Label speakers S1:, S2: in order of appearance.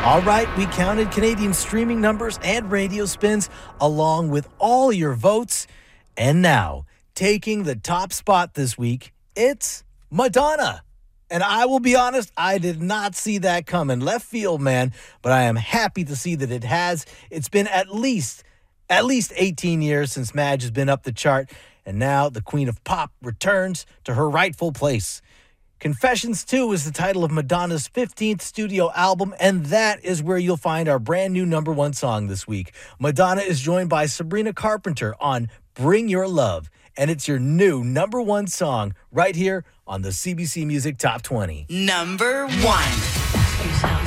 S1: All right, we counted Canadian streaming numbers and radio spins along with all your votes. And now, taking the top spot this week, it's Madonna. And I will be honest, I did not see that coming. Left field, man. But I am happy to see that it has. It's been at least 18 years since Madge has been up the chart. And now the Queen of Pop returns to her rightful place. Confessions 2 is the title of Madonna's 15th studio album, and that is where you'll find our brand new number one song this week. Madonna is joined by Sabrina Carpenter on Bring Your Love, and it's your new number one song right here on the CBC Music Top 20.
S2: Number one.